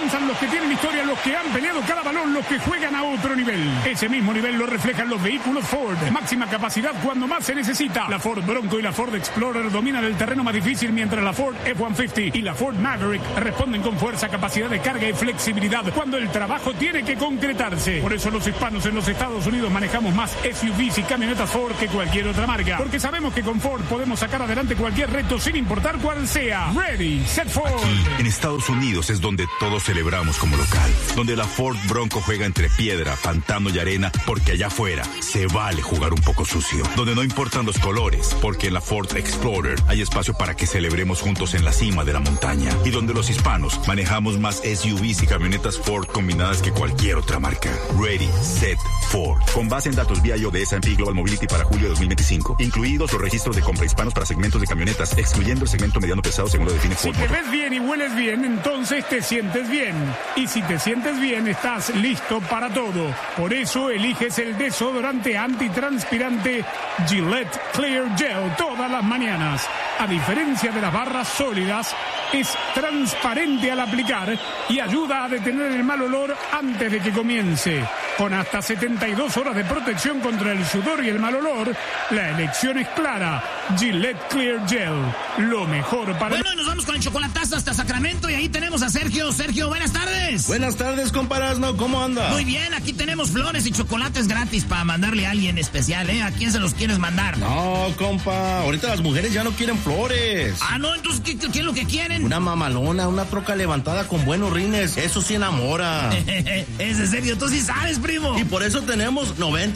avanzan los que tienen historia, los que han peleado cada balón, los que juegan a otro nivel. Ese mismo nivel lo reflejan los vehículos Ford. Máxima capacidad cuando más se necesita. La Ford Bronco y la Ford Explorer dominan el terreno más difícil, mientras la Ford F-150 y la Ford Maverick responden con fuerza, capacidad de carga y flexibilidad cuando el trabajo tiene que concretarse. Por eso los hispanos en los Estados Unidos manejamos más SUVs y camionetas Ford que cualquier otra marca, porque sabemos que con Ford podemos sacar adelante cualquier reto sin importar cuál sea. Ready, set Ford. Aquí, en Estados Unidos, es donde todos celebramos como local, donde la Ford Bronco juega entre piedra, pantano y arena, porque allá afuera se vale jugar un poco sucio, donde no importan los colores, porque en la Ford Explorer hay espacio para que celebremos juntos en la cima de la montaña, y donde los hispanos manejamos más SUVs y camionetas Ford combinadas que cualquier otra marca. Ready, set Ford. Con base en datos vía de S&P Global Mobility para julio de 2025, incluidos los registros de compra hispanos para segmentos de camionetas, excluyendo el segmento mediano pesado según lo define Ford. Si te ves bien y hueles bien, entonces te sientes bien. Y si te sientes bien, estás listo para todo. Por eso eliges el desodorante antitranspirante Gillette Clear Gel todas las mañanas. A diferencia de las barras sólidas, es transparente al aplicar y ayuda a detener el mal olor antes de que comience. Con hasta 72 horas de protección contra el sudor y el mal olor, la elección es clara. Gillette Clear Gel, lo mejor para... Bueno, nos vamos con el chocolatazo hasta Sacramento y ahí tenemos a Sergio. Sergio, buenas tardes. Buenas tardes, compa Erasmo, ¿cómo anda? Muy bien, aquí tenemos flores y chocolates gratis para mandarle a alguien especial, ¿eh? ¿A quién se los quieres mandar? No, compa, ahorita las mujeres ya no quieren flores. Ah, no, entonces, ¿qué es lo que quieren? Una mamalona, una troca levantada con buenos rines, eso sí enamora. Es en serio, tú sí sabes, primo. Y por eso tenemos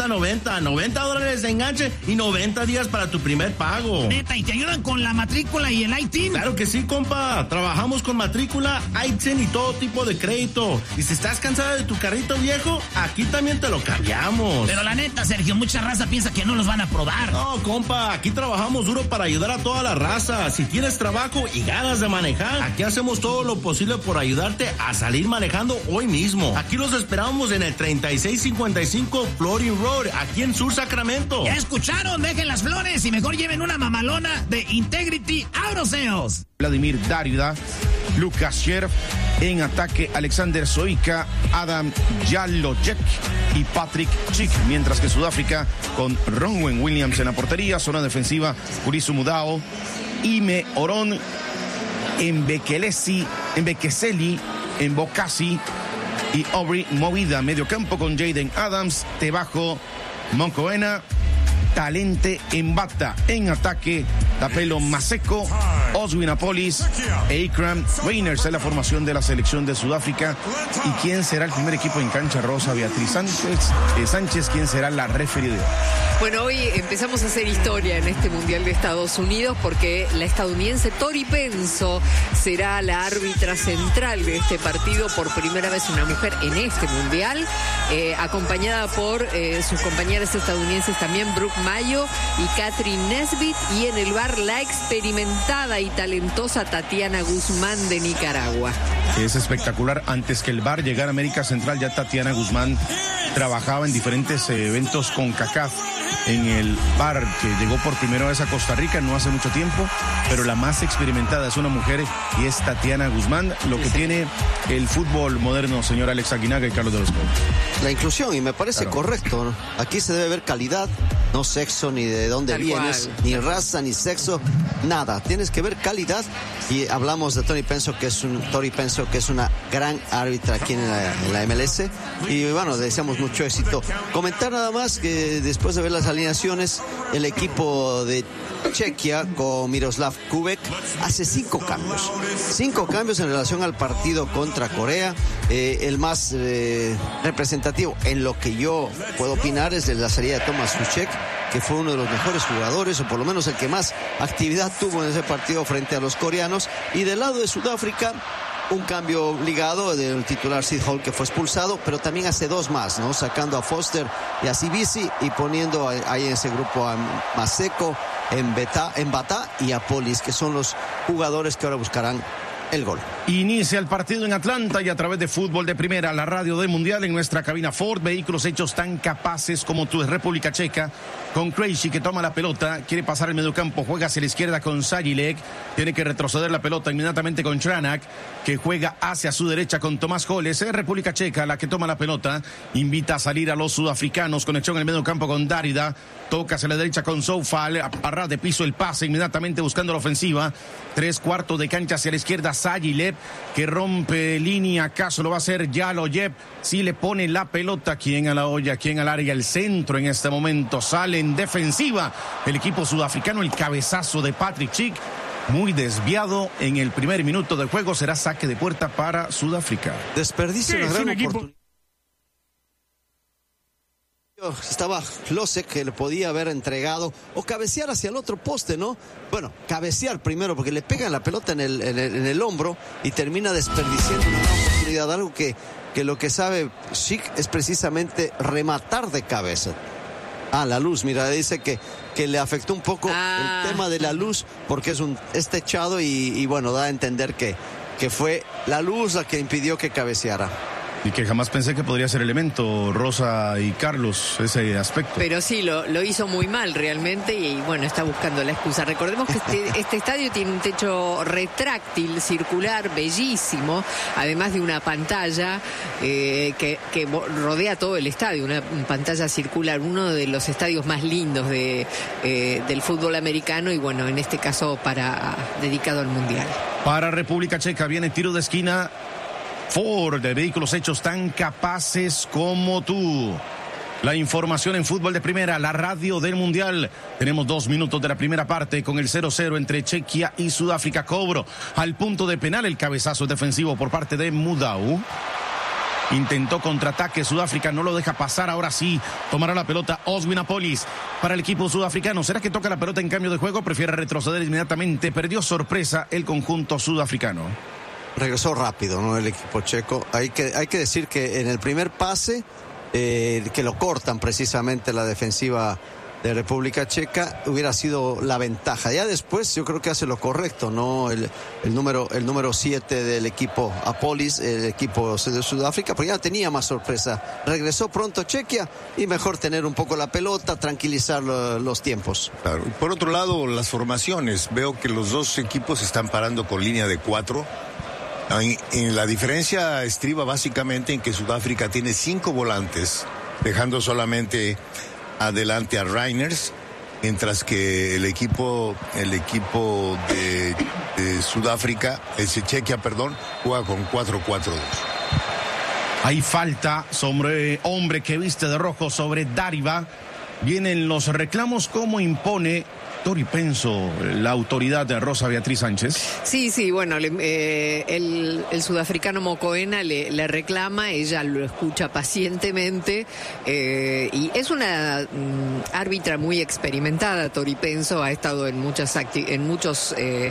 $90 de enganche y 90 días para tu primer pago. Neta, ¿y te ayudan con la matrícula y el ITIN? Claro que sí, compa. Trabajamos con matrícula, ITIN y todo tipo de crédito. Y si estás cansada de tu carrito viejo, aquí también te lo cambiamos. Pero la neta, Sergio, mucha raza piensa que no los van a aprobar. No, compa, aquí trabajamos duro para ayudar a toda la raza. Si tienes trabajo y ganas de manejar, aquí hacemos todo lo posible por ayudarte a salir manejando hoy mismo. Aquí los esperamos en el 3655 Florin Road, aquí en Sur Sacramento. Ya escucharon, dejen las flores y mejor lleven una mamalona de Integrity Auto Sales. Vladimir Dárida, Lucas Scherf, en ataque Alexander Soika, Adam Jalojek y Patrick Chick, mientras que Sudáfrica con Ronwen Williams en la portería, zona defensiva Kurisu Mudao, Ime Oron, Mbekeseli, Mbokasi y Aubrey Movida, medio campo con Jaden Adams, Tebajo, Moncoena, Talente Mbata, en ataque Tapelo Maseko, Oswin Apolis e Ikram Reiners en la formación de la selección de Sudáfrica. ¿Y quién será el primer equipo en cancha rosa? Beatriz Sánchez, ¿quién será la referee de hoy? Bueno, hoy empezamos a hacer historia en este Mundial de Estados Unidos porque la estadounidense Tori Penso será la árbitra central de este partido, por primera vez una mujer en este Mundial, acompañada por sus compañeras estadounidenses también, Brooke Mayo y Catherine Nesbitt, y en el bar la experimentada y talentosa Tatiana Guzmán de Nicaragua. Es espectacular. Antes que el bar llegara a América Central, ya Tatiana Guzmán trabajaba en diferentes eventos con CACAF. En el bar que llegó por primera vez a Costa Rica no hace mucho tiempo, pero la más experimentada es una mujer y es Tatiana Guzmán, lo que tiene el fútbol moderno, señor Alex Aguinaga y Carlos de los Cobos. La inclusión, y me parece correcto, ¿no? Aquí se debe ver calidad, no sexo, ni de dónde Tal vienes, cual. ni raza, ni sexo, nada. Tienes que ver calidad, y hablamos de Tori Penso, que es una gran árbitra aquí en la MLS, y bueno, deseamos mucho éxito. Comentar nada más que después de ver las alineaciones, el equipo de Chequia con Miroslav Kubek hace 5 cambios. 5 cambios en relación al partido contra Corea. El más representativo, en lo que yo puedo opinar, es de la salida de Tomas Suchek, que fue uno de los mejores jugadores, o por lo menos el que más actividad tuvo en ese partido frente a los coreanos. Y del lado de Sudáfrica, un cambio obligado del titular Sid Hall, que fue expulsado, pero también hace 2 más, ¿no? Sacando a Foster y a Sibisi y poniendo ahí en ese grupo a Maseko, Mbata y a Polis, que son los jugadores que ahora buscarán el gol. Inicia el partido en Atlanta y a través de Fútbol de Primera, la radio del Mundial, en nuestra cabina Ford, vehículos hechos tan capaces como tú, es República Checa, con Krejci que toma la pelota, quiere pasar el mediocampo, juega hacia la izquierda con Sajilek, tiene que retroceder la pelota inmediatamente con Čanak, que juega hacia su derecha con Tomás Holes. Es República Checa la que toma la pelota, invita a salir a los sudafricanos, conexión en el mediocampo con Dárida, toca hacia la derecha con Soufal, a ras de piso el pase, inmediatamente buscando la ofensiva, 3/4 de cancha hacia la izquierda, Sajilek, que rompe línea, acaso lo va a hacer Jaloyev, si le pone la pelota, ¿quién a la olla, quién al área? El centro en este momento, sale en defensiva el equipo sudafricano, el cabezazo de Patrick Schick, muy desviado en el primer minuto del juego, será saque de puerta para Sudáfrica. Desperdicia una gran oportunidad. Estaba Klosek, que le podía haber entregado o cabecear hacia el otro poste, ¿no? Bueno, cabecear primero porque le pegan la pelota en el hombro y termina desperdiciando una gran oportunidad. Algo que lo que sabe Schick es precisamente rematar de cabeza. La luz, mira, dice que le afectó un poco el tema de la luz porque es techado y bueno, da a entender que fue la luz la que impidió que cabeceara. Y que jamás pensé que podría ser elemento, Rosa y Carlos, ese aspecto. Pero sí, lo hizo muy mal realmente y bueno, está buscando la excusa. Recordemos que este estadio tiene un techo retráctil, circular, bellísimo, además de una pantalla que rodea todo el estadio, una pantalla circular, uno de los estadios más lindos del fútbol americano y bueno, en este caso dedicado al Mundial. Para República Checa viene tiro de esquina. Ford, de vehículos hechos tan capaces como tú. La información en Fútbol de Primera, la radio del Mundial. Tenemos 2 minutos de la primera parte con el 0-0 entre Chequia y Sudáfrica. Cobro al punto de penal, el cabezazo defensivo por parte de Mudau. Intentó contraataque, Sudáfrica no lo deja pasar, ahora sí, tomará la pelota Oswin Apolis para el equipo sudafricano. ¿Será que toca la pelota en cambio de juego? Prefiere retroceder inmediatamente, perdió sorpresa el conjunto sudafricano. Regresó rápido, ¿no? El equipo checo. Hay que decir que en el primer pase, que lo cortan precisamente la defensiva de República Checa, hubiera sido la ventaja. Ya después yo creo que hace lo correcto, ¿no? El número 7 del equipo Apolis, el equipo de Sudáfrica, porque ya tenía más sorpresa. Regresó pronto Chequia y mejor tener un poco la pelota, tranquilizar los tiempos. Claro. Por otro lado, las formaciones. Veo que los dos equipos están parando con línea de 4. En la diferencia estriba básicamente en que Sudáfrica tiene 5 volantes, dejando solamente adelante a Reiners, mientras que el equipo de Sudáfrica, Chequia, juega con 4-4-2. Hay falta sobre hombre que viste de rojo sobre Dárida. Vienen los reclamos, como impone Tori Penso, la autoridad de Rosa Beatriz Sánchez. Sí, bueno, el sudafricano Mokoena le reclama, ella lo escucha pacientemente y es una árbitra muy experimentada. Tori Penso ha estado en muchos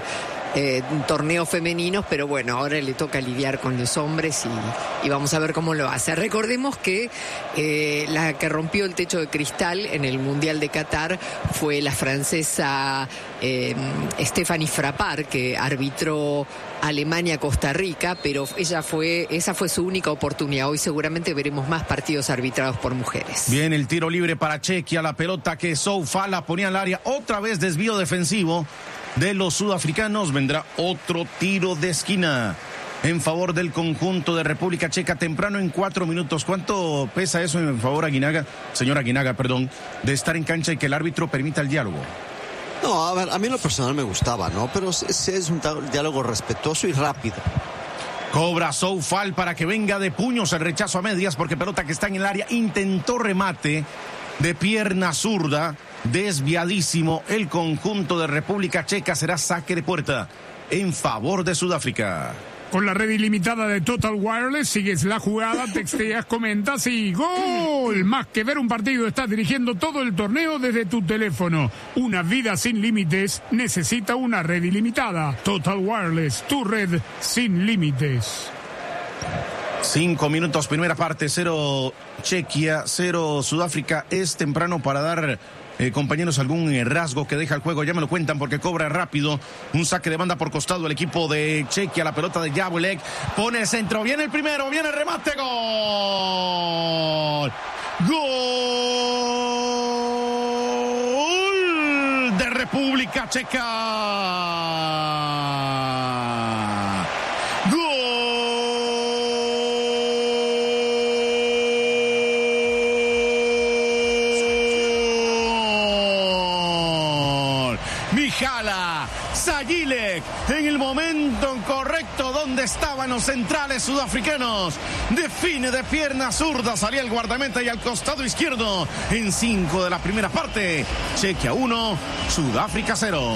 torneos femeninos, pero bueno, ahora le toca lidiar con los hombres y vamos a ver cómo lo hace. Recordemos que la que rompió el techo de cristal en el Mundial de Qatar fue la francesa Stéphanie Frappart, que arbitró Alemania-Costa Rica, pero esa fue su única oportunidad. Hoy seguramente veremos más partidos arbitrados por mujeres. Bien, el tiro libre para Chequia, la pelota que Soufal la ponía al área, otra vez desvío defensivo de los sudafricanos. Vendrá otro tiro de esquina en favor del conjunto de República Checa temprano en 4 minutos. ¿Cuánto pesa eso en favor señor Aguinaga, de estar en cancha y que el árbitro permita el diálogo? No, a ver, a mí en lo personal me gustaba, ¿no? Pero es un diálogo respetuoso y rápido. Cobra Soufal para que venga de puños el rechazo a medias, porque pelota que está en el área, intentó remate de pierna zurda, desviadísimo. El conjunto de República Checa, será saque de puerta en favor de Sudáfrica. Con la red ilimitada de Total Wireless, sigues la jugada, texteas, comentas y ¡gol! Más que ver un partido, estás dirigiendo todo el torneo desde tu teléfono. Una vida sin límites necesita una red ilimitada. Total Wireless, tu red sin límites. 5 minutos, primera parte, 0 Chequia, 0 Sudáfrica. Es temprano para dar compañeros, algún rasgo que deja el juego? Ya me lo cuentan porque cobra rápido. Un saque de banda por costado el equipo de Chequia. La pelota de Javolek. Pone el centro. Viene el primero. Viene el remate. ¡Gol! ¡Gol! De República Checa. Mijala Zagilek en el momento correcto donde estaban los centrales sudafricanos. Define de pierna zurda, salía el guardameta y al costado izquierdo en 5 de la primera parte. Chequia 1, Sudáfrica 0.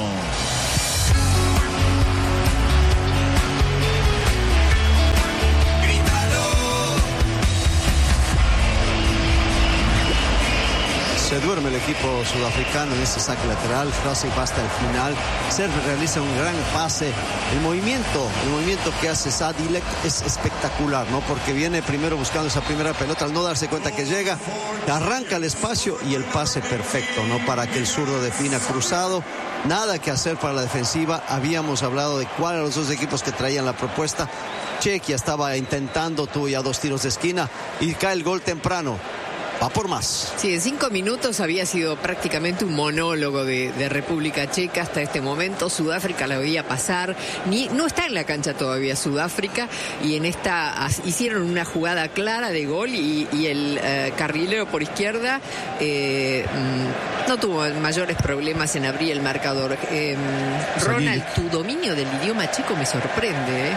Se duerme el equipo sudafricano en ese saque lateral. Krasik va hasta el final. Se realiza un gran pase. El movimiento que hace Zagilek es espectacular, ¿no? Porque viene primero buscando esa primera pelota, al no darse cuenta que llega, arranca el espacio y el pase perfecto, ¿no? Para que el zurdo defina cruzado. Nada que hacer para la defensiva. Habíamos hablado de cuáles eran los dos equipos que traían la propuesta. Chequia estaba intentando, tuvo ya 2 tiros de esquina y cae el gol temprano. Va por más. Sí, en 5 minutos había sido prácticamente un monólogo de República Checa hasta este momento. Sudáfrica la veía pasar. No está en la cancha todavía Sudáfrica. Y en esta hicieron una jugada clara de gol y el carrilero por izquierda no tuvo mayores problemas en abrir el marcador. Ronald, tu dominio del idioma checo me sorprende.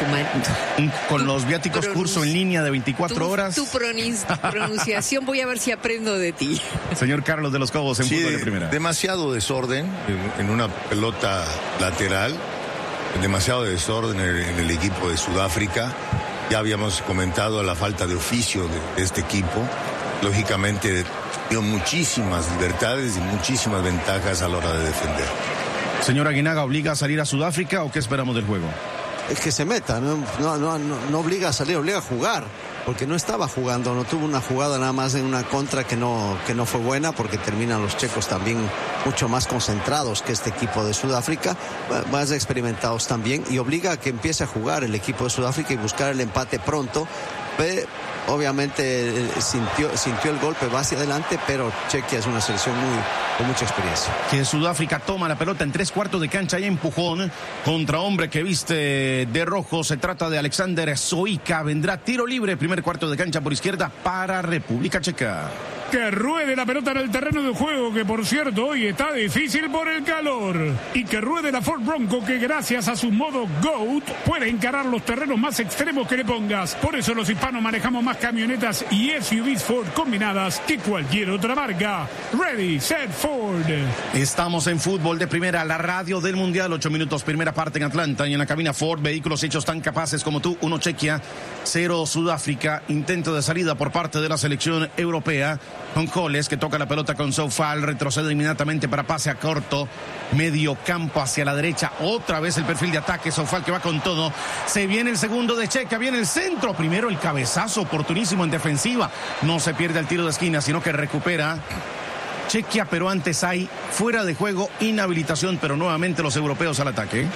Con los viáticos curso en línea de 24 horas. Tu pronunciación, voy a ver si aprendo de ti. Señor Carlos de los Cobos en fútbol de primera. Demasiado desorden en una pelota lateral, demasiado desorden en el equipo de Sudáfrica. Ya habíamos comentado la falta de oficio de este equipo. Lógicamente dio muchísimas libertades y muchísimas ventajas a la hora de defender. Señor Aguinaga, ¿obliga a salir a Sudáfrica o qué esperamos del juego? Es que se meta, no obliga a salir, obliga a jugar, porque no estaba jugando, no tuvo una jugada nada más en una contra que no fue buena, porque terminan los checos también mucho más concentrados que este equipo de Sudáfrica, más experimentados también, y obliga a que empiece a jugar el equipo de Sudáfrica y buscar el empate pronto. Obviamente sintió el golpe, va hacia adelante, pero Chequia es una selección con mucha experiencia. Que Sudáfrica toma la pelota en 3/4 de cancha y empujón contra hombre que viste de rojo. Se trata de Alexander Soika. Vendrá tiro libre, primer cuarto de cancha por izquierda para República Checa. Que ruede la pelota en el terreno de juego, que por cierto hoy está difícil por el calor. Y que ruede la Ford Bronco, que gracias a su modo GOAT puede encarar los terrenos más extremos que le pongas. Por eso los hispanos manejamos más camionetas y SUVs Ford combinadas que cualquier otra marca. Ready, set, Ford. Estamos en fútbol de primera, la radio del Mundial. 8 minutos, primera parte en Atlanta. Y en la cabina Ford, vehículos hechos tan capaces como tú. 1 Chequia, 0 Sudáfrica. Intento de salida por parte de la selección europea. Con Coles, que toca la pelota con Soufal, retrocede inmediatamente para pase a corto, medio campo hacia la derecha, otra vez el perfil de ataque, Soufal que va con todo, se viene el segundo de Checa, viene el centro, primero el cabezazo oportunísimo en defensiva, no se pierde el tiro de esquina, sino que recupera Chequia, pero antes hay fuera de juego, inhabilitación, pero nuevamente los europeos al ataque.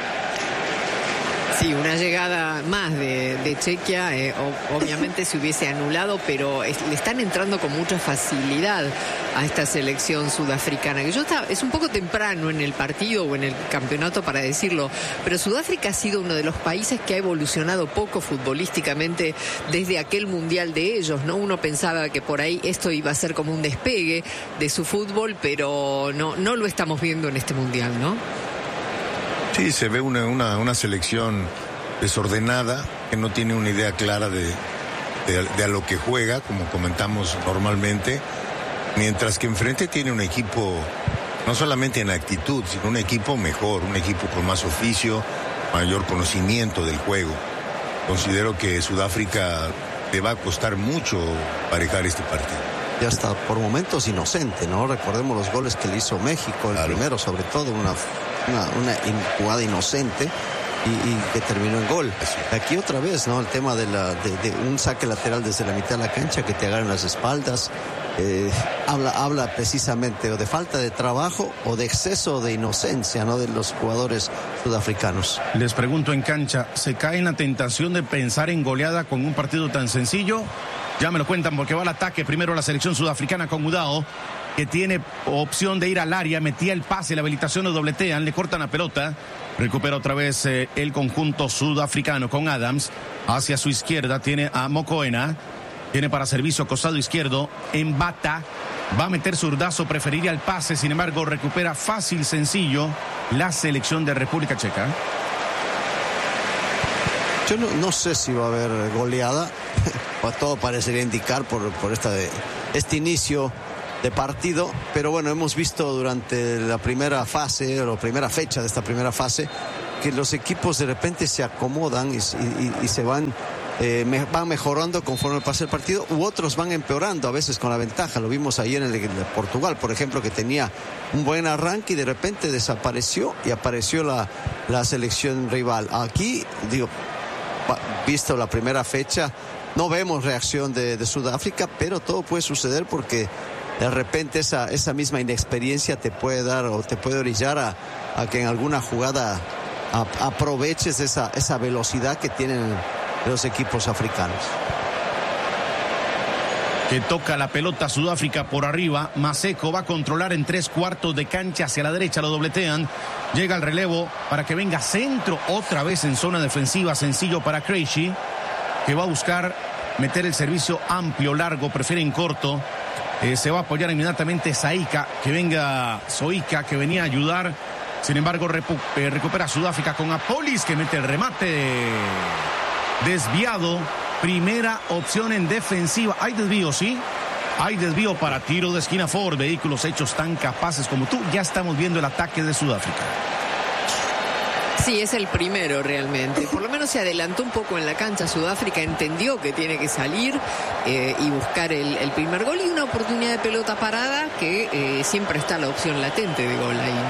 Sí, una llegada más de Chequia, obviamente se hubiese anulado, pero le están entrando con mucha facilidad a esta selección sudafricana. Es un poco temprano en el partido o en el campeonato para decirlo, pero Sudáfrica ha sido uno de los países que ha evolucionado poco futbolísticamente desde aquel mundial de ellos, ¿no? Uno pensaba que por ahí esto iba a ser como un despegue de su fútbol, pero no lo estamos viendo en este mundial, ¿no? Sí, se ve una selección desordenada, que no tiene una idea clara de a lo que juega, como comentamos normalmente, mientras que enfrente tiene un equipo, no solamente en actitud, sino un equipo mejor, un equipo con más oficio, mayor conocimiento del juego. Considero que Sudáfrica le va a costar mucho parejar este partido. Ya está por momentos inocente, ¿no? Recordemos los goles que le hizo México, el primero sobre todo, una jugada inocente y que terminó en gol. Aquí otra vez, ¿no? El tema de un saque lateral desde la mitad de la cancha, que te agarren las espaldas, habla precisamente o de falta de trabajo o de exceso de inocencia, ¿no?, de los jugadores sudafricanos. Les pregunto en cancha, ¿se cae en la tentación de pensar en goleada con un partido tan sencillo? Ya me lo cuentan porque va al ataque primero la selección sudafricana con Udao, que tiene opción de ir al área, metía el pase, la habilitación lo dobletean, le cortan la pelota, recupera otra vez el conjunto sudafricano con Adams, hacia su izquierda tiene a Mokoena, tiene para servicio costado izquierdo, Mbata, va a meter zurdazo, preferiría el pase, sin embargo recupera fácil, sencillo, la selección de República Checa. Yo no sé si va a haber goleada, todo parecería indicar por este inicio de partido, pero bueno, hemos visto durante la primera fase o la primera fecha de esta primera fase que los equipos de repente se acomodan y se van mejorando conforme pasa el partido, u otros van empeorando a veces con la ventaja. Lo vimos ayer en el Portugal, por ejemplo, que tenía un buen arranque y de repente desapareció y apareció la selección rival. Aquí, visto la primera fecha, no vemos reacción de Sudáfrica, pero todo puede suceder porque de repente esa misma inexperiencia te puede dar o te puede orillar a que en alguna jugada aproveches esa velocidad que tienen los equipos africanos. Que toca la pelota Sudáfrica por arriba, Maseko va a controlar en 3/4 de cancha hacia la derecha, lo dobletean, llega al relevo para que venga centro otra vez en zona defensiva, sencillo para Krejci, que va a buscar meter el servicio amplio, largo, prefiere en corto. Se va a apoyar inmediatamente Saika, que venga Soika, que venía a ayudar. Sin embargo, recupera Sudáfrica con Apolis, que mete el remate desviado. Primera opción en defensiva. Hay desvío, ¿sí? Hay desvío para tiro de esquina Ford. Vehículos hechos tan capaces como tú. Ya estamos viendo el ataque de Sudáfrica. Sí, es el primero realmente. Por lo menos se adelantó un poco en la cancha. Sudáfrica entendió que tiene que salir y buscar el primer gol, y una oportunidad de pelota parada que siempre está la opción latente de gol ahí,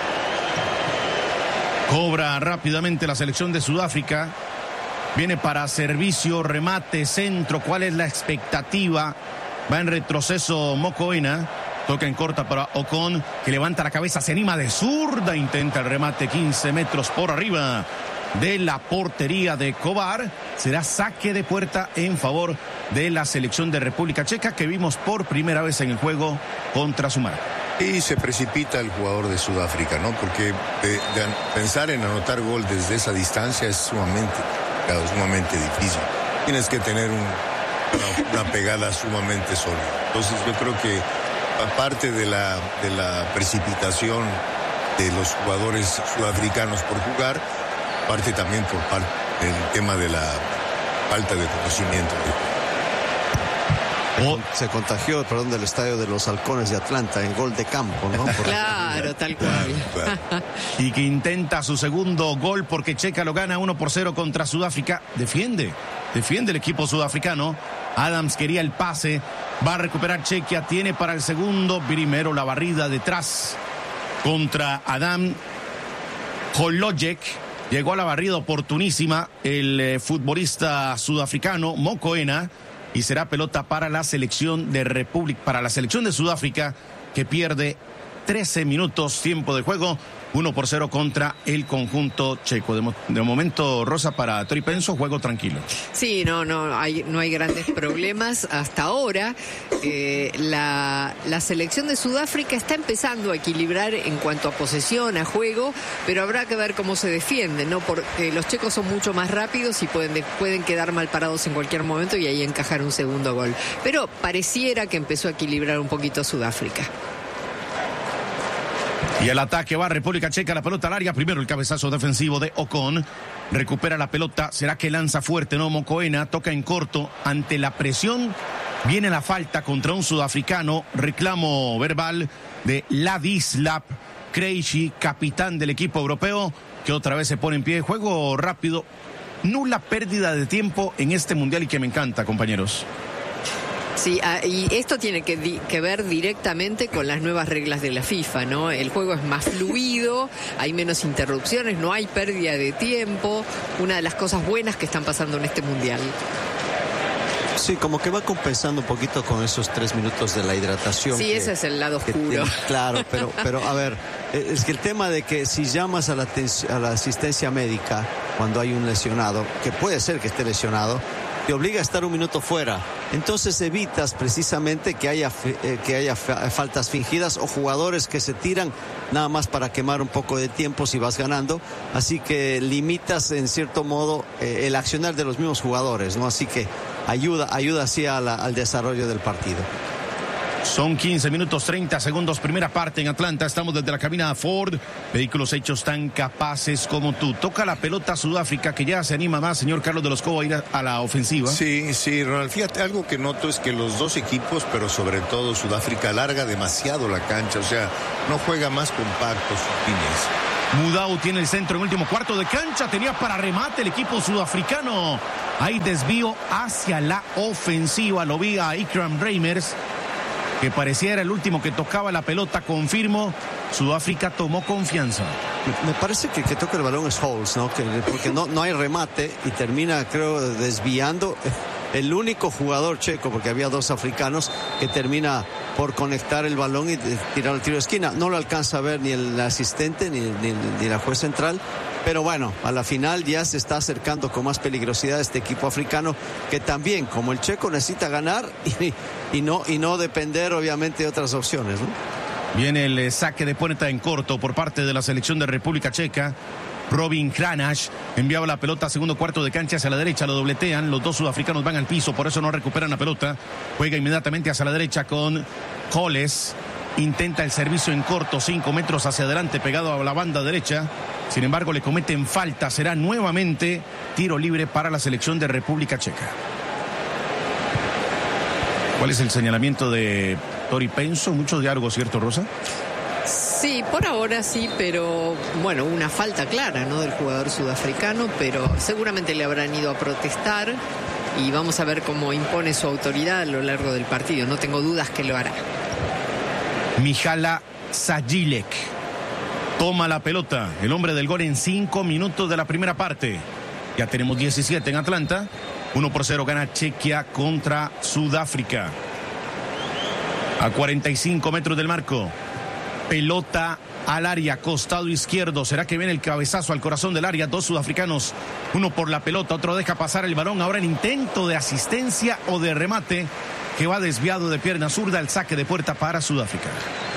¿no? Cobra rápidamente la selección de Sudáfrica. Viene para servicio, remate, centro. ¿Cuál es la expectativa? Va en retroceso Mokoena. Toca en corta para Ocon, que levanta la cabeza, se anima de zurda, intenta el remate 15 metros por arriba de la portería de Kovar. Será saque de puerta en favor de la selección de República Checa, que vimos por primera vez en el juego contra Sumar. Y se precipita el jugador de Sudáfrica, ¿no? Porque pensar en anotar gol desde esa distancia es sumamente difícil. Tienes que tener una pegada sumamente sólida. Entonces yo creo que aparte de la precipitación de los jugadores sudafricanos por jugar, parte también por el tema de la falta de conocimiento. Se contagió, del estadio de los Halcones de Atlanta en gol de campo, ¿no? Claro, tal cual. Y que intenta su segundo gol porque Checa lo gana 1-0 contra Sudáfrica. Defiende el equipo sudafricano. Adams quería el pase, va a recuperar Chequia, tiene para el segundo, primero la barrida detrás contra Adam Holojek. Llegó a la barrida oportunísima el futbolista sudafricano Mokoena, y será pelota para la selección de Sudáfrica, que pierde 13 minutos tiempo de juego, 1-0 contra el conjunto checo. De momento, Rosa, para Tori Penso, juego tranquilo. Sí, no hay grandes problemas hasta ahora. La selección de Sudáfrica está empezando a equilibrar en cuanto a posesión, a juego, pero habrá que ver cómo se defienden, ¿no? Porque los checos son mucho más rápidos y pueden quedar mal parados en cualquier momento y ahí encajar un segundo gol. Pero pareciera que empezó a equilibrar un poquito Sudáfrica. Y el ataque va República Checa, la pelota al área. Primero el cabezazo defensivo de Ocon. Recupera la pelota. ¿Será que lanza fuerte? No, Mokoena toca en corto. Ante la presión viene la falta contra un sudafricano. Reclamo verbal de Ladislav Krejci, capitán del equipo europeo, que otra vez se pone en pie. Juego rápido. Nula pérdida de tiempo en este mundial y que me encanta, compañeros. Sí, y esto tiene que ver directamente con las nuevas reglas de la FIFA, ¿no? El juego es más fluido, hay menos interrupciones, no hay pérdida de tiempo. Una de las cosas buenas que están pasando en este mundial. Sí, como que va compensando un poquito con esos 3 minutos de la hidratación. Sí, ese es el lado oscuro. Claro, pero a ver, es que el tema de que si llamas a la asistencia médica cuando hay un lesionado, que puede ser que esté lesionado, te obliga a estar 1 minuto fuera. Entonces evitas precisamente que haya faltas fingidas o jugadores que se tiran nada más para quemar un poco de tiempo si vas ganando. Así que limitas en cierto modo el accionar de los mismos jugadores, ¿no? Así que ayuda así al desarrollo del partido. Son 15 minutos 30 segundos, primera parte en Atlanta. Estamos desde la cabina de Ford. Vehículos hechos tan capaces como tú. Toca la pelota Sudáfrica, que ya se anima más, señor Carlos de los Cobos, a ir a la ofensiva. Sí, Ronald. Fíjate, algo que noto es que los dos equipos, pero sobre todo Sudáfrica, alarga demasiado la cancha. O sea, no juega más compacto sus líneas. Mudau tiene el centro en último cuarto de cancha. Tenía para remate el equipo sudafricano. Hay desvío hacia la ofensiva. Lo vi a Ikram Reimers, que parecía era el último que tocaba la pelota. Confirmo, Sudáfrica tomó confianza. Me parece que toca el balón es Holtz, ¿no? Porque no hay remate y termina, creo, desviando. El único jugador checo, porque había 2 africanos, que termina por conectar el balón y tirar el tiro de esquina. No lo alcanza a ver ni el asistente ni la juez central. Pero bueno, a la final ya se está acercando con más peligrosidad este equipo africano, que también, como el checo, necesita ganar y no depender obviamente de otras opciones, ¿no? Viene el saque de puerta en corto por parte de la selección de República Checa. Robin Kranaš enviaba la pelota a segundo cuarto de cancha hacia la derecha, lo dobletean, los 2 sudafricanos van al piso, por eso no recuperan la pelota. Juega inmediatamente hacia la derecha con Holles. Intenta el servicio en corto, 5 metros hacia adelante, pegado a la banda derecha. Sin embargo, le cometen falta. Será nuevamente tiro libre para la selección de República Checa. ¿Cuál es el señalamiento de Tori Penso? Mucho diálogo, ¿cierto, Rosa? Sí, por ahora sí, pero bueno, una falta clara, ¿no?, del jugador sudafricano, pero seguramente le habrán ido a protestar y vamos a ver cómo impone su autoridad a lo largo del partido. No tengo dudas que lo hará. Mihala Sajilek toma la pelota, el hombre del gol en 5 minutos de la primera parte. Ya tenemos 17 en Atlanta. 1-0 gana Chequia contra Sudáfrica. A 45 metros del marco. Pelota al área, costado izquierdo. ¿Será que viene el cabezazo al corazón del área? 2 sudafricanos, uno por la pelota, otro deja pasar el balón. Ahora el intento de asistencia o de remate, que va desviado de pierna zurda. El saque de puerta para Sudáfrica.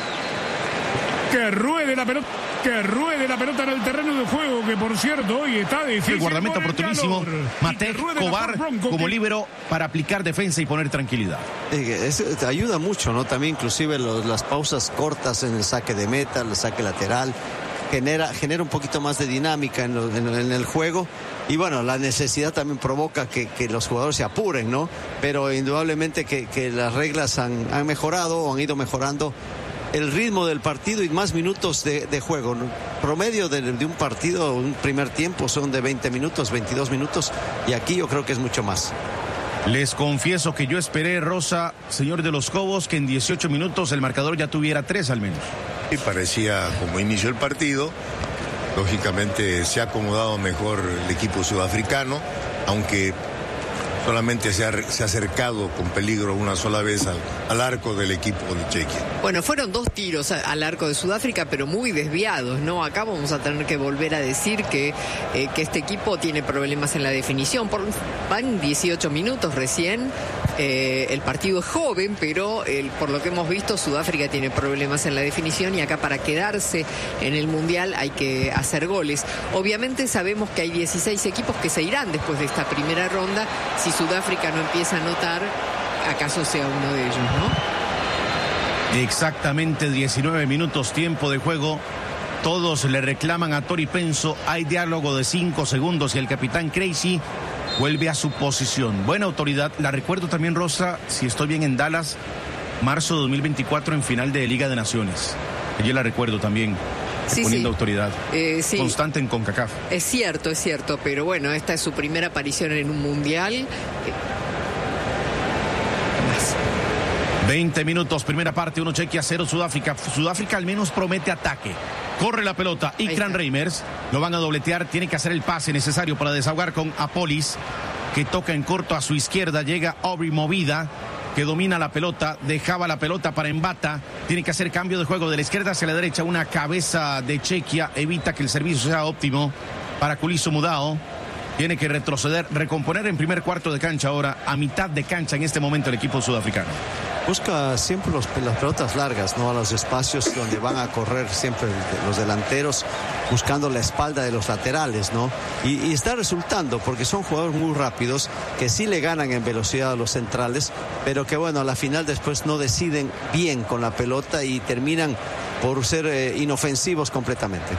Que ruede la pelota en el terreno de juego, que por cierto hoy está difícil. El guardameta oportunísimo, Matej Kovar, como líbero para aplicar defensa y poner tranquilidad. Te ayuda mucho, ¿no? También inclusive las pausas cortas en el saque de meta, el saque lateral, genera un poquito más de dinámica en el juego. Y bueno, la necesidad también provoca que los jugadores se apuren, ¿no? Pero indudablemente que las reglas han mejorado o han ido mejorando el ritmo del partido y más minutos de juego, ¿no? Promedio de un partido, un primer tiempo son de 20 minutos, 22 minutos, y aquí yo creo que es mucho más. Les confieso que yo esperé, Rosa, señor de los Cobos, que en 18 minutos el marcador ya tuviera 3 al menos. Y parecía como inició el partido. Lógicamente se ha acomodado mejor el equipo sudafricano, aunque solamente se ha acercado con peligro una sola vez al arco del equipo de Chequia. Bueno, fueron 2 tiros al arco de Sudáfrica, pero muy desviados, ¿no? Acá vamos a tener que volver a decir que este equipo tiene problemas en la definición. Van 18 minutos recién. El partido es joven, pero por lo que hemos visto, Sudáfrica tiene problemas en la definición y acá para quedarse en el Mundial hay que hacer goles. Obviamente sabemos que hay 16 equipos que se irán después de esta primera ronda. Si Sudáfrica no empieza a anotar, acaso sea uno de ellos, ¿no? Exactamente 19 minutos, tiempo de juego. Todos le reclaman a Tori Penso. Hay diálogo de 5 segundos y el capitán Crazy vuelve a su posición. Buena autoridad. La recuerdo también, Rosa, si estoy bien, en Dallas, marzo de 2024, en final de Liga de Naciones. Yo la recuerdo también. Sí, poniendo sí. autoridad Sí. constante en CONCACAF. Es cierto, pero bueno, esta es su primera aparición en un mundial. 20 minutos, primera parte, 1 Chequia, 0 Sudáfrica. Sudáfrica al menos promete ataque. Corre la pelota, Ikram Reimers, lo van a dobletear, tiene que hacer el pase necesario para desahogar con Apolis. que toca en corto a su izquierda. Llega Aubrey Movida, que domina la pelota, dejaba la pelota para Mbata, tiene que hacer cambio de juego de la izquierda hacia la derecha. Una cabeza de Chequia evita que el servicio sea óptimo para Kuliso Mudao. Tiene que retroceder, recomponer en primer cuarto de cancha ahora, a mitad de cancha en este momento el equipo sudafricano. Busca siempre las pelotas largas, ¿no? A los espacios donde van a correr siempre los delanteros, buscando la espalda de los laterales, ¿no? Y está resultando, porque son jugadores muy rápidos, que sí le ganan en velocidad a los centrales, pero que bueno, a la final después no deciden bien con la pelota y terminan por ser inofensivos completamente.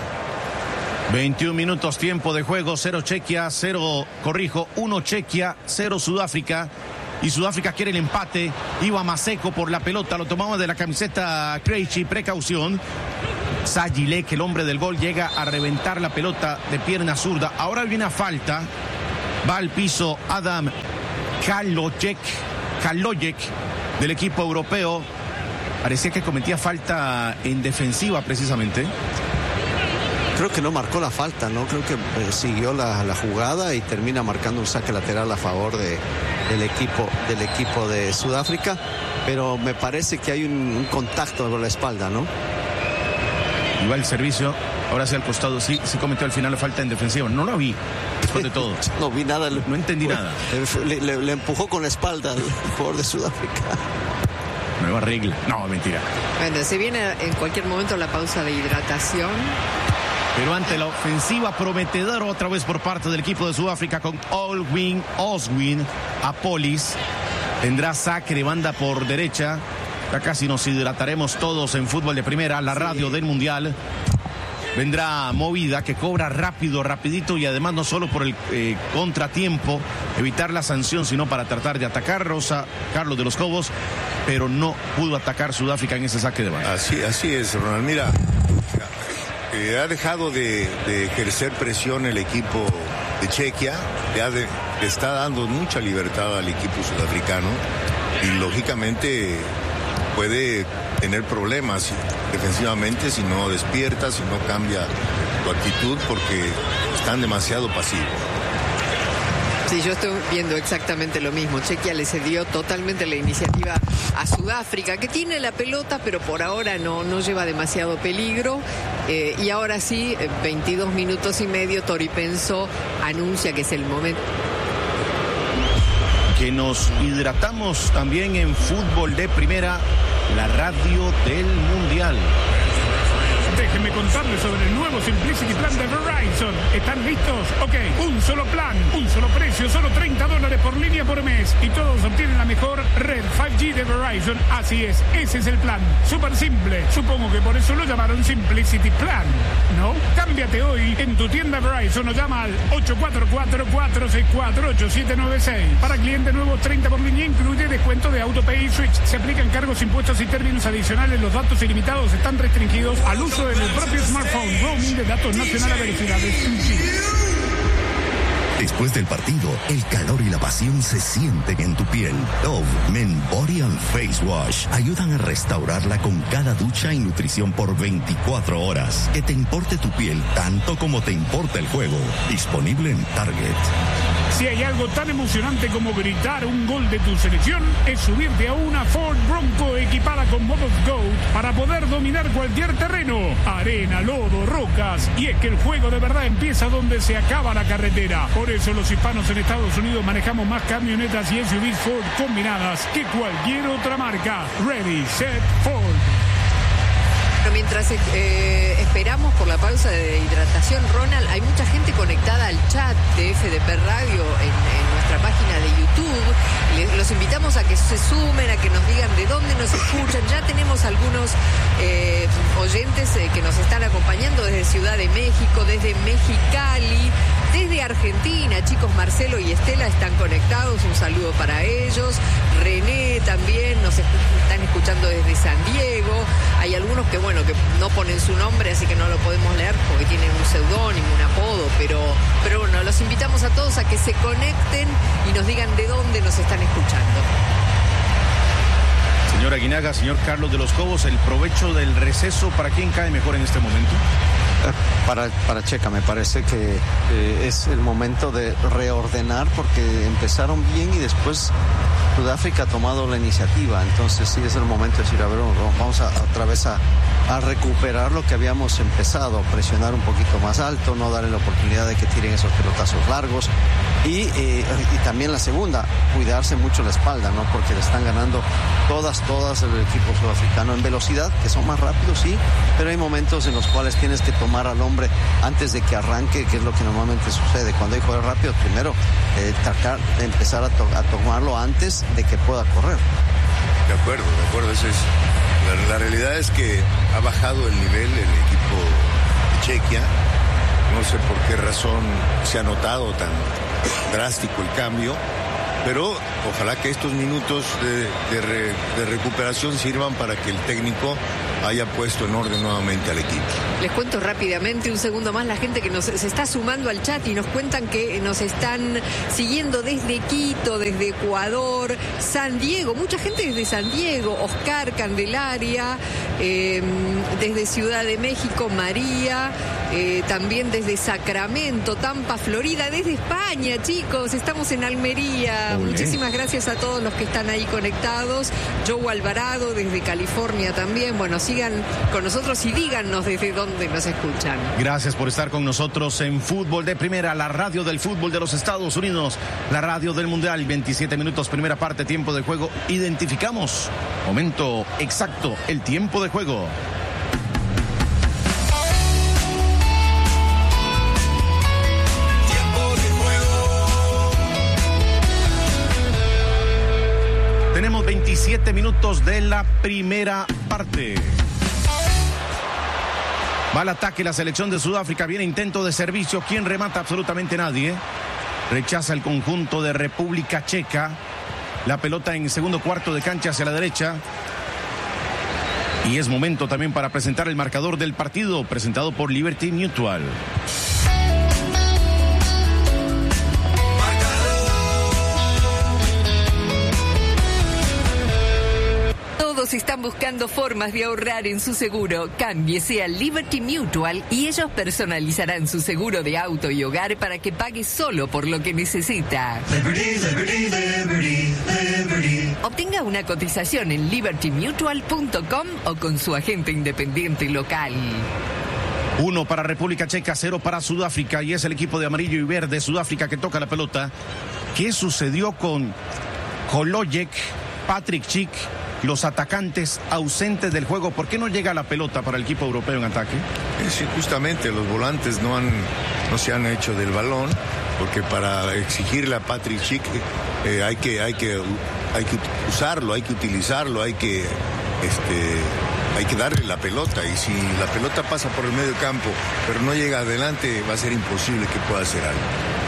21 minutos, tiempo de juego, 0 Chequia, 1 Chequia, 0 Sudáfrica. Y Sudáfrica quiere el empate. Iba Maseko por la pelota, lo tomaba de la camiseta Krejci, precaución. Sajilek, el hombre del gol, llega a reventar la pelota de pierna zurda. Ahora viene a falta. Va al piso Adam Kalojek del equipo europeo. Parecía que cometía falta en defensiva precisamente. Creo que no marcó la falta, ¿no? Creo que siguió la jugada y termina marcando un saque lateral a favor del equipo de Sudáfrica, pero me parece que hay un contacto con la espalda, ¿no? Y va el servicio, ahora hacia el costado, sí cometió al final la falta en defensiva. No lo vi, después de todo. No vi nada. No entendí nada. Le empujó con la espalda al jugador de Sudáfrica. Nueva regla. No, mentira. Bueno, se viene en cualquier momento la pausa de hidratación. Pero ante la ofensiva prometedora otra vez por parte del equipo de Sudáfrica con Oswin Apolis. Tendrá saque de banda por derecha. Ya casi nos hidrataremos todos en fútbol de primera, la radio del Mundial. Vendrá Movida, que cobra rapidito, y además no solo por el contratiempo, evitar la sanción, sino para tratar de atacar Carlos de los Cobos, pero no pudo atacar Sudáfrica en ese saque de banda. Así es, Ronald. Mira, ha dejado de ejercer presión el equipo de Chequia, le está dando mucha libertad al equipo sudafricano y lógicamente puede tener problemas defensivamente si no despierta, si no cambia tu actitud, porque están demasiado pasivos. Sí, yo estoy viendo exactamente lo mismo. Chequia le cedió totalmente la iniciativa a Sudáfrica, que tiene la pelota, pero por ahora no lleva demasiado peligro. Y ahora sí, 22 minutos y medio, Tori Penso anuncia que es el momento. Que nos hidratamos también en fútbol de primera, la radio del Mundial. Déjenme contarles sobre el nuevo Simplicity Plan de Verizon. ¿Están listos? Ok, un solo plan, un solo precio, solo $30 por línea por mes. Y todos obtienen la mejor red 5G de Verizon. Así es, ese es el plan. Súper simple. Supongo que por eso lo llamaron Simplicity Plan, ¿no? Cámbiate hoy en tu tienda Verizon o llama al 844-464-8796. Para cliente nuevo, 30 por línea, incluye descuento de AutoPay y Switch. Se aplican cargos, impuestos y términos adicionales. Los datos ilimitados están restringidos al uso en el propio smartphone. Roaming de datos nacional a velocidades en Chile. Después del partido, el calor y la pasión se sienten en tu piel. Dove Men Body and Face Wash ayudan a restaurarla con cada ducha y nutrición por 24 horas. Que te importe tu piel tanto como te importa el juego. Disponible en Target. Si hay algo tan emocionante como gritar un gol de tu selección, es subirte a una Ford Bronco equipada con modos Go para poder dominar cualquier terreno, arena, lodo, rocas. Y es que el juego de verdad empieza donde se acaba la carretera. Por eso los hispanos en Estados Unidos manejamos más camionetas y SUVs Ford combinadas que cualquier otra marca. Ready, set, Ford. Mientras esperamos por la pausa de hidratación, Ronald, hay mucha gente conectada al chat de FDP Radio en nuestra página de YouTube. Los invitamos a que se sumen, a que nos digan de dónde nos escuchan. Ya tenemos algunos oyentes que nos están acompañando desde Ciudad de México, desde Mexicali, desde Argentina. Chicos, Marcelo y Estela están conectados, un saludo para ellos. René también nos están escuchando desde San Diego. Hay algunos que no ponen su nombre, así que no lo podemos leer porque tienen un seudónimo, un apodo, pero bueno, los invitamos a todos a que se conecten y nos digan de dónde nos están escuchando. Señor Aguinaga, señor Carlos de los Cobos, el provecho del receso, ¿para quién cae mejor en este momento? Para Checa me parece que es el momento de reordenar, porque empezaron bien y después Sudáfrica ha tomado la iniciativa. Entonces sí es el momento de decir, a ver, vamos otra vez a recuperar lo que habíamos empezado, presionar un poquito más alto, no darle la oportunidad de que tiren esos pelotazos largos. Y también la segunda, cuidarse mucho la espalda, ¿no? Porque le están ganando todas el equipo sudafricano en velocidad, que son más rápidos, sí, pero hay momentos en los cuales tienes que tomar al hombre antes de que arranque, que es lo que normalmente sucede. Cuando hay jugadores rápidos, primero tratar de empezar a tomarlo antes de que pueda correr. De acuerdo, eso es. La realidad es que ha bajado el nivel el equipo de Chequia. No sé por qué razón se ha notado tan drástico el cambio, pero ojalá que estos minutos de recuperación sirvan para que el técnico haya puesto en orden nuevamente al equipo. Les cuento rápidamente, un segundo más, la gente que se está sumando al chat y nos cuentan que nos están siguiendo desde Quito, desde Ecuador, San Diego, mucha gente desde San Diego, Oscar Candelaria, desde Ciudad de México, María, también desde Sacramento, Tampa, Florida, desde España, chicos, estamos en Almería. Olé. Muchísimas gracias a todos los que están ahí conectados. Joe Alvarado desde California también. Bueno, sigan con nosotros y díganos desde dónde nos escuchan. Gracias por estar con nosotros en Fútbol de Primera, la radio del fútbol de los Estados Unidos, la radio del Mundial. 27 minutos, primera parte, tiempo de juego. Identificamos, momento exacto, el tiempo de juego. Tenemos 27 minutos de la primera parte. Va al ataque la selección de Sudáfrica. Viene intento de servicio. ¿Quién remata? Absolutamente nadie. Rechaza el conjunto de República Checa. La pelota en segundo cuarto de cancha hacia la derecha. Y es momento también para presentar el marcador del partido, presentado por Liberty Mutual. Todos están buscando formas de ahorrar en su seguro. Cámbiese a Liberty Mutual y ellos personalizarán su seguro de auto y hogar para que pague solo por lo que necesita. Liberty, Liberty, Liberty, Liberty. Obtenga una cotización en libertymutual.com o con su agente independiente local. 1 para República Checa, 0 para Sudáfrica, y es el equipo de amarillo y verde Sudáfrica que toca la pelota. ¿Qué sucedió con Holojek, Patrick Schick, los atacantes ausentes del juego? ¿Por qué no llega la pelota para el equipo europeo en ataque? Sí, justamente los volantes no se han hecho del balón, porque para exigirle a Patrick Schick hay que usarlo, hay que utilizarlo, hay que darle la pelota, y si la pelota pasa por el medio campo pero no llega adelante, va a ser imposible que pueda hacer algo.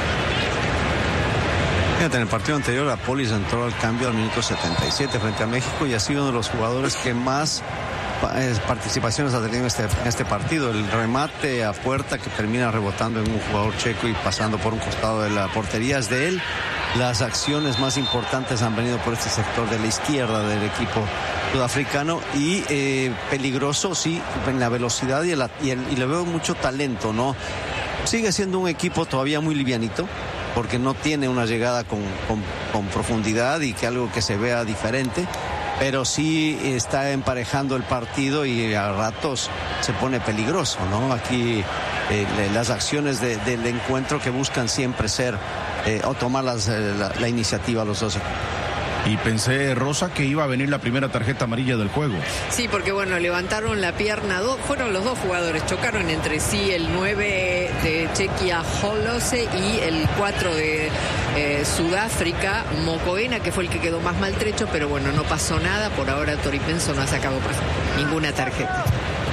Fíjate, en el partido anterior Apolis entró al cambio al minuto 77 frente a México y ha sido uno de los jugadores que más participaciones ha tenido en este partido. El remate a puerta que termina rebotando en un jugador checo y pasando por un costado de la portería es de él. Las acciones más importantes han venido por este sector de la izquierda del equipo sudafricano y peligroso, sí, en la velocidad y le veo mucho talento, ¿no? Sigue siendo un equipo todavía muy livianito, porque no tiene una llegada con profundidad y que algo que se vea diferente, pero sí está emparejando el partido y a ratos se pone peligroso, ¿no? Aquí las acciones del encuentro que buscan siempre ser o tomar la iniciativa los dos equipos. Y pensé, Rosa, que iba a venir la primera tarjeta amarilla del juego. Sí, porque bueno, levantaron la pierna, fueron los dos jugadores, chocaron entre sí, el 9 de Chequia Holose y el 4 de Sudáfrica, Mokoena, que fue el que quedó más maltrecho, pero bueno, no pasó nada, por ahora Tori Penso no ha sacado ninguna tarjeta.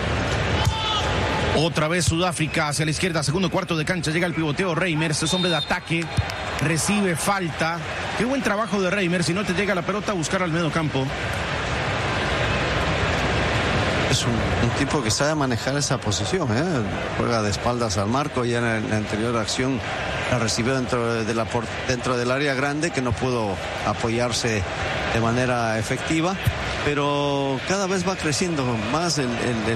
Otra vez Sudáfrica hacia la izquierda, segundo cuarto de cancha, llega el pivoteo Reimers, es hombre de ataque, recibe falta. Qué buen trabajo de Reimers, si no te llega la pelota a buscar al medio campo. Es un tipo que sabe manejar esa posición, ¿eh? Juega de espaldas al marco, ya en la anterior acción la recibió dentro del área grande, que no pudo apoyarse de manera efectiva. pero cada vez va creciendo más el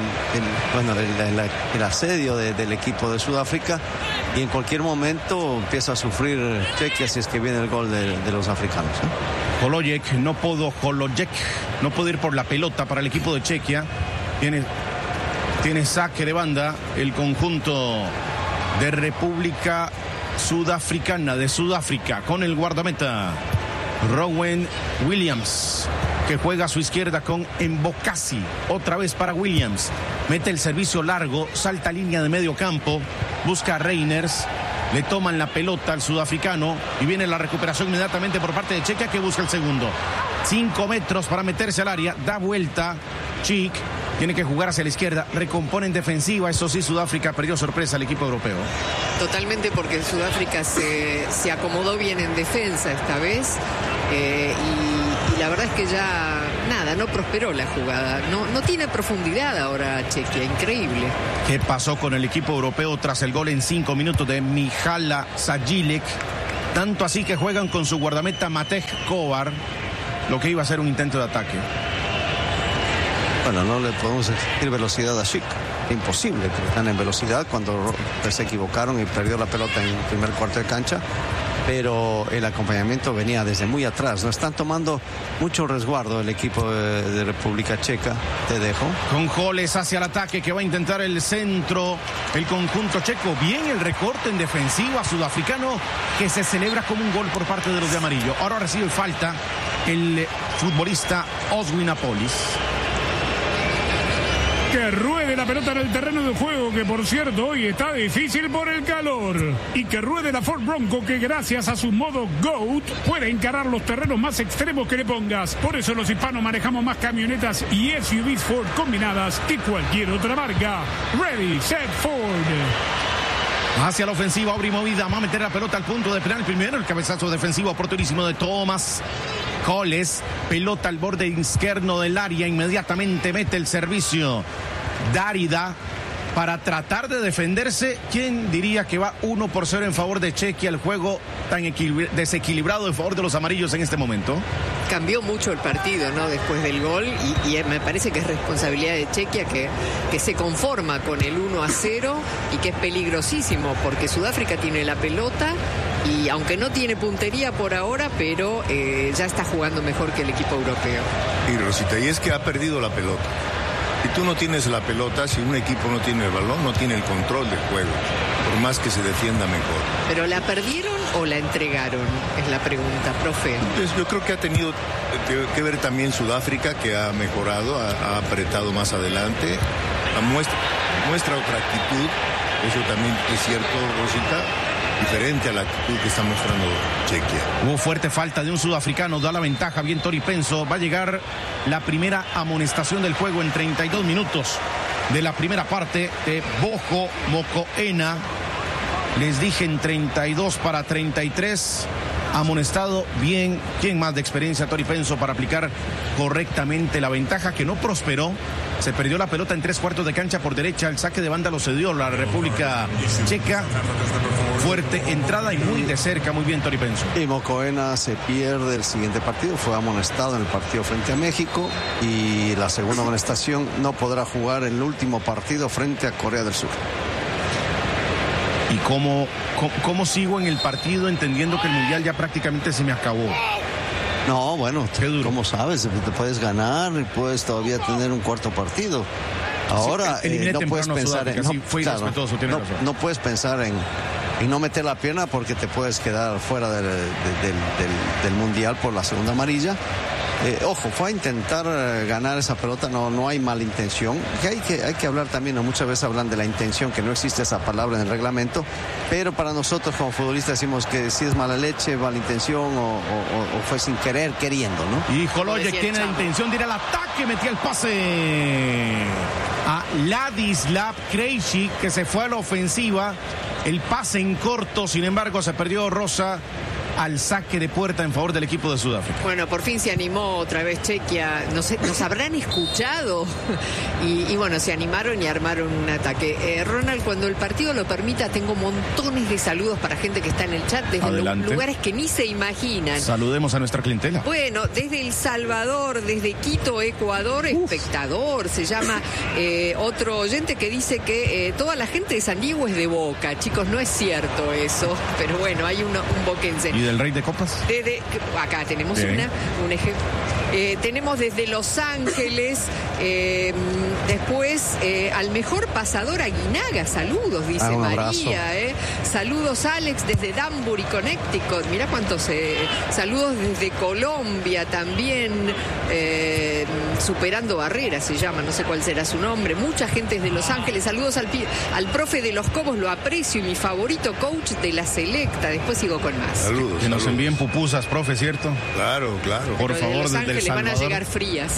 asedio del equipo de Sudáfrica, y en cualquier momento empieza a sufrir Chequia si es que viene el gol de los africanos. Holojek no pudo ir por la pelota para el equipo de Chequia. Tiene saque de banda el conjunto de República Sudafricana, de Sudáfrica, con el guardameta Rowan Williams, que juega a su izquierda con Mbokasi. Otra vez para Williams. Mete el servicio largo, salta línea de medio campo, busca a Reiners, le toman la pelota al sudafricano y viene la recuperación inmediatamente por parte de Chequia, que busca el segundo. 5 metros para meterse al área, da vuelta Chic, tiene que jugar hacia la izquierda, recompone en defensiva. Eso sí, Sudáfrica perdió sorpresa al equipo europeo. Totalmente, porque Sudáfrica se acomodó bien en defensa esta vez, y la verdad es que ya no prosperó la jugada. No tiene profundidad ahora Chequia, increíble. ¿Qué pasó con el equipo europeo tras el gol en 5 minutos de Mihala Sajilek? Tanto así que juegan con su guardameta Matej Kovar, lo que iba a ser un intento de ataque. Bueno, no le podemos exigir velocidad a Chic. Imposible que están en velocidad cuando se equivocaron y perdió la pelota en el primer cuarto de cancha. Pero el acompañamiento venía desde muy atrás. No están tomando mucho resguardo el equipo de República Checa. Te dejo. Con Joles hacia el ataque, que va a intentar el centro. El conjunto checo. Bien el recorte en defensiva sudafricano, que se celebra como un gol por parte de los de amarillo. Ahora recibe falta el futbolista Oswin Apolis. Que ruede la pelota en el terreno de juego, que por cierto hoy está difícil por el calor. Y que ruede la Ford Bronco, que gracias a su modo GOAT puede encarar los terrenos más extremos que le pongas. Por eso los hispanos manejamos más camionetas y SUVs Ford combinadas que cualquier otra marca. Ready, set, Ford. Hacia la ofensiva, obra y movida, va a meter la pelota al punto de penal. Primero el cabezazo defensivo oportunísimo de Thomas Coles, pelota al borde izquierdo del área, inmediatamente mete el servicio Dárida para tratar de defenderse. ¿Quién diría que va 1-0 en favor de Chequia? El juego tan desequilibrado en favor de los amarillos en este momento. Cambió mucho el partido, ¿no? Después del gol, y me parece que es responsabilidad de Chequia, que se conforma con el 1-0 y que es peligrosísimo porque Sudáfrica tiene la pelota y aunque no tiene puntería por ahora, pero ya está jugando mejor que el equipo europeo. Y Rosita, y es que ha perdido la pelota. Si tú no tienes la pelota, si un equipo no tiene el balón, no tiene el control del juego, por más que se defienda mejor. ¿Pero la perdieron o la entregaron? Es la pregunta, profe. Pues yo creo que ha tenido que ver también Sudáfrica, que ha mejorado, ha apretado más adelante, muestra otra actitud. Eso también es cierto, Rosita, diferente a la actitud que está mostrando Chequia. Hubo fuerte falta de un sudafricano, da la ventaja, bien Tori Penso. Va a llegar la primera amonestación del juego en 32 minutos de la primera parte de Bojo Mokoena. Les dije en 32 para 33. Amonestado bien, ¿quién más de experiencia? Tori Penso, para aplicar correctamente la ventaja, que no prosperó. Se perdió la pelota en 3/4 de cancha por derecha. El saque de banda lo cedió la República Checa. Fuerte entrada y muy de cerca. Muy bien, Tori Penso. Y Mokoena se pierde el siguiente partido. Fue amonestado en el partido frente a México. Y la segunda amonestación, no podrá jugar el último partido frente a Corea del Sur. ¿Y cómo sigo en el partido entendiendo que el Mundial ya prácticamente se me acabó? No, bueno, ¿cómo sabes? Te puedes ganar y puedes todavía tener un cuarto partido. Ahora no puedes pensar en... No puedes pensar en no meter la pierna porque te puedes quedar fuera del Mundial por la segunda amarilla. Ojo, fue a intentar ganar esa pelota, no hay mala intención. Hay que hablar también, muchas veces hablan de la intención, que no existe esa palabra en el reglamento, pero para nosotros como futbolistas decimos que si es mala leche, mala intención o fue sin querer, queriendo, ¿no? Y Holojek tiene la intención de ir al ataque, metía el pase a Ladislav Krejci, que se fue a la ofensiva. El pase en corto, sin embargo, se perdió Rosa al saque de puerta en favor del equipo de Sudáfrica. Bueno, por fin se animó otra vez Chequia. No sé, nos habrán escuchado y bueno, se animaron y armaron un ataque. Ronald, cuando el partido lo permita, tengo montones de saludos para gente que está en el chat desde lugares que ni se imaginan. Saludemos a nuestra clientela. Bueno, desde El Salvador, desde Quito, Ecuador, espectador, se llama otro oyente que dice que toda la gente de San Diego es de Boca. Chicos, no es cierto eso, pero bueno, hay un boquense. ¿Y del Rey de Copas? Acá tenemos un ejemplo. Tenemos desde Los Ángeles, después al mejor pasador Aguinaga, saludos, dice María. Saludos Alex desde Danbury, Connecticut, mirá cuántos saludos desde Colombia también, Superando Barreras se llama, no sé cuál será su nombre, mucha gente desde Los Ángeles, saludos al profe de los Cobos, lo aprecio y mi favorito coach de la selecta, después sigo con más. Saludos. Que nos envíen pupusas, profe, ¿cierto? Claro. Por favor, desde El Salvador. Van a llegar frías.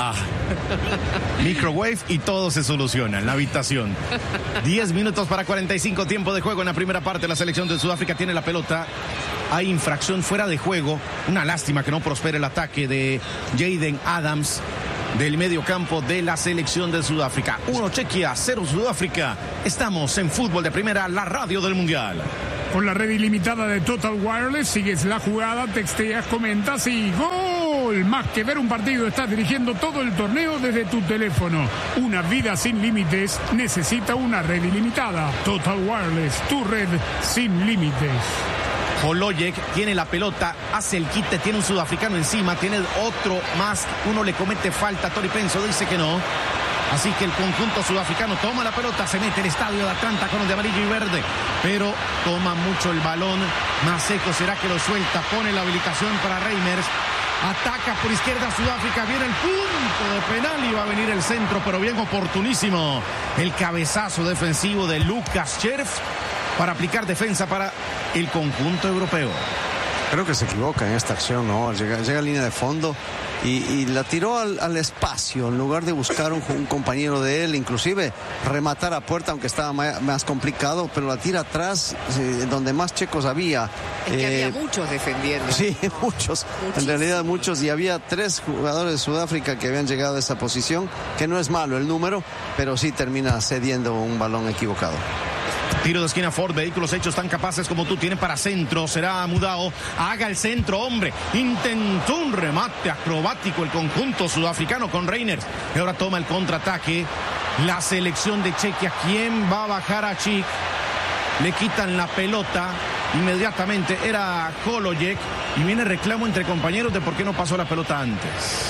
Microwave y todo se soluciona en la habitación. 10 minutos para 45, tiempo de juego en la primera parte. La selección de Sudáfrica tiene la pelota. Hay infracción fuera de juego. Una lástima que no prospere el ataque de Jaden Adams del medio campo de la selección de Sudáfrica. 1 Chequia, 0 Sudáfrica. Estamos en Fútbol de Primera, la radio del Mundial. Con la red ilimitada de Total Wireless, sigues la jugada, texteas, comentas y ¡gol! Más que ver un partido, estás dirigiendo todo el torneo desde tu teléfono. Una vida sin límites necesita una red ilimitada. Total Wireless, tu red sin límites. Holojek tiene la pelota, hace el quite, tiene un sudafricano encima, tiene otro más, uno le comete falta, Tori Penso dice que no. Así que el conjunto sudafricano toma la pelota, se mete el estadio de Atlanta con el de amarillo y verde, pero toma mucho el balón. Maseco será que lo suelta, pone la habilitación para Reimers. Ataca por izquierda Sudáfrica, viene el punto de penal y va a venir el centro, pero bien oportunísimo. El cabezazo defensivo de Lucas Cherf para aplicar defensa para el conjunto europeo. Creo que se equivoca en esta acción, ¿no? Llega a línea de fondo y la tiró al espacio en lugar de buscar un compañero de él, inclusive rematar a puerta, aunque estaba más complicado, pero la tira atrás, donde más checos había. Es que había muchos defendiendo. Sí, muchos. Muchísimo. En realidad muchos, y había 3 jugadores de Sudáfrica que habían llegado a esa posición, que no es malo el número, pero sí termina cediendo un balón equivocado. Tiro de esquina Ford, vehículos hechos tan capaces como tú, tienen para centro, será Mudao, haga el centro, hombre, intentó un remate acrobático el conjunto sudafricano con Reyners, y ahora toma el contraataque la selección de Chequia. ¿Quién va a bajar a Chic? Le quitan la pelota inmediatamente, era Holojek, y viene reclamo entre compañeros de por qué no pasó la pelota antes.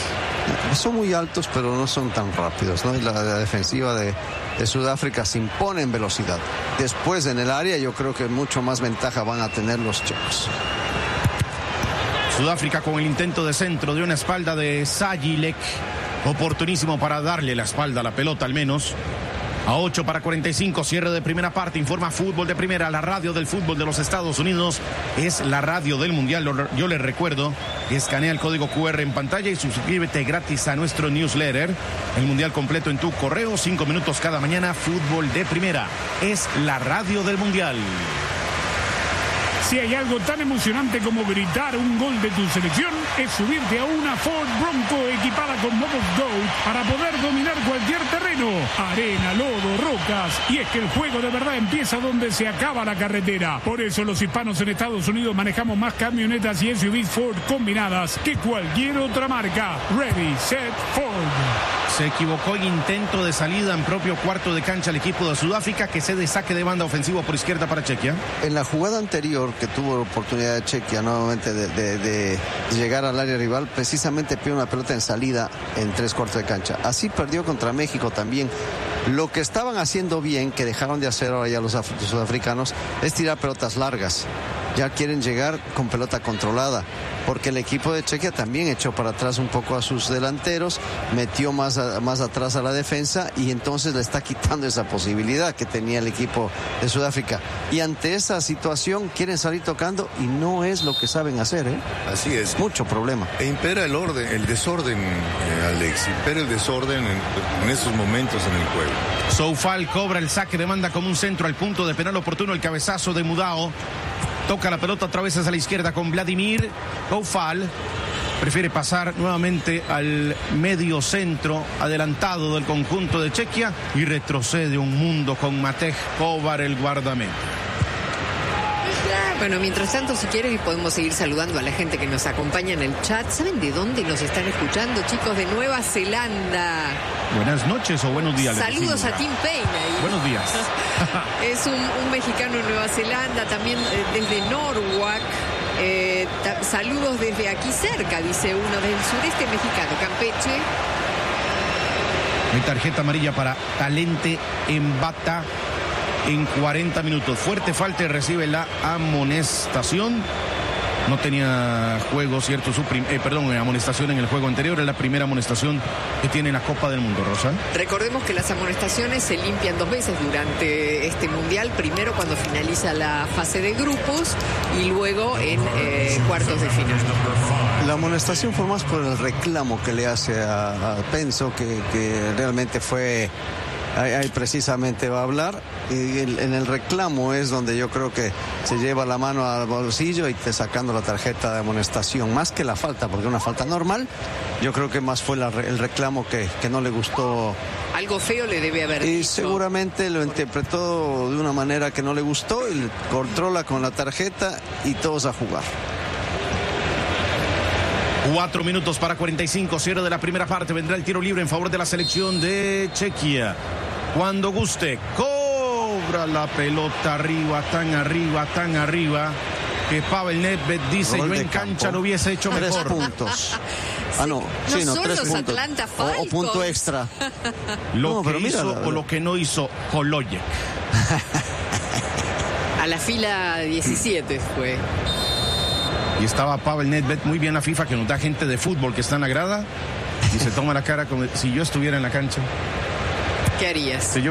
Son muy altos, pero no son tan rápidos, ¿no? Y la defensiva de Sudáfrica se impone en velocidad. Después, en el área, yo creo que mucho más ventaja van a tener los checos. Sudáfrica con el intento de centro de una espalda de Sajilek. Oportunísimo para darle la espalda a la pelota, al menos. A 8 para 45, cierre de primera parte, informa Fútbol de Primera, la radio del fútbol de los Estados Unidos, es la radio del Mundial. Yo les recuerdo, escanea el código QR en pantalla y suscríbete gratis a nuestro newsletter, el Mundial completo en tu correo, 5 minutos cada mañana, Fútbol de Primera, es la radio del Mundial. Si hay algo tan emocionante como gritar un gol de tu selección, es subirte a una Ford Bronco equipada con modos Go para poder dominar cualquier terreno, arena, lodo, rocas. Y es que el juego de verdad empieza donde se acaba la carretera. Por eso los hispanos en Estados Unidos manejamos más camionetas y SUVs Ford combinadas que cualquier otra marca. Ready, set, Ford. Se equivocó en intento de salida en propio cuarto de cancha el equipo de Sudáfrica, que cede saque de banda ofensivo por izquierda para Chequia. En la jugada anterior que tuvo la oportunidad de Chequia nuevamente de llegar al área rival, precisamente pidió una pelota en salida en 3/4 de cancha. Así perdió contra México también. Lo que estaban haciendo bien, que dejaron de hacer ahora ya los sudafricanos, es tirar pelotas largas. Ya quieren llegar con pelota controlada, porque el equipo de Chequia también echó para atrás un poco a sus delanteros, metió más atrás a la defensa y entonces le está quitando esa posibilidad que tenía el equipo de Sudáfrica. Y ante esa situación quieren salir tocando y no es lo que saben hacer, ¿eh? Así es. Mucho problema. E impera el orden, el desorden, Alex. Impera el desorden en esos momentos en el juego. Soufal cobra el saque de banda como un centro al punto de penal oportuno, el cabezazo de Mudao. Toca la pelota otra vez hacia la izquierda con Vladimir Koufal. Prefiere pasar nuevamente al medio centro adelantado del conjunto de Chequia y retrocede un mundo con Matej Kovar, el guardameta. Bueno, mientras tanto, si quieren, podemos seguir saludando a la gente que nos acompaña en el chat. ¿Saben de dónde nos están escuchando, chicos? De Nueva Zelanda. Buenas noches o buenos días. Saludos a Tim Payne ahí. Buenos días. Es un mexicano en Nueva Zelanda, también desde Norwalk. Saludos desde aquí cerca, dice uno, del sureste mexicano, Campeche. Hay tarjeta amarilla para Talente Mbata en 40 minutos. Fuerte falta y recibe la amonestación. No tenía juego, ¿cierto? Amonestación en el juego anterior. Es la primera amonestación que tiene la Copa del Mundo, Rosa. Recordemos que las amonestaciones se limpian 2 veces durante este Mundial. Primero cuando finaliza la fase de grupos y luego en cuartos de final. La amonestación fue más por el reclamo que le hace a Penso, que realmente fue... Ahí precisamente va a hablar, y en el reclamo es donde yo creo que se lleva la mano al bolsillo y te sacando la tarjeta de amonestación, más que la falta, porque una falta normal, yo creo que más fue el reclamo que no le gustó. Algo feo le debe haber y dicho. Seguramente lo interpretó de una manera que no le gustó y le controla con la tarjeta y todos a jugar. 4 minutos para 45, cierre de la primera parte. Vendrá el tiro libre en favor de la selección de Chequia. Cuando guste, cobra la pelota arriba, tan arriba, que Pavel Nedved dice: yo en cancha lo hubiese hecho mejor. 3 puntos. No 3 son los puntos. Atlanta Falcons. O punto extra. Lo que hizo o lo que no hizo Holojek. A la fila 17 fue. Y estaba Pavel Nedved, muy bien la FIFA, que nos da gente de fútbol que está en la grada y se toma la cara como si yo estuviera en la cancha. ¿Qué harías? Si yo